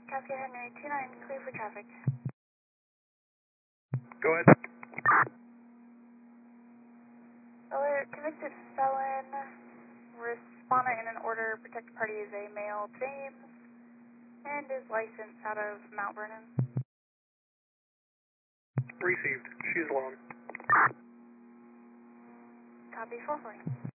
Cascade Henry 29, clear for traffic. Go ahead. Alert, convicted felon. Respondent in an order. Protected party is a male, James, and is licensed out of Mount Vernon. Received. She's alone. Copy 440.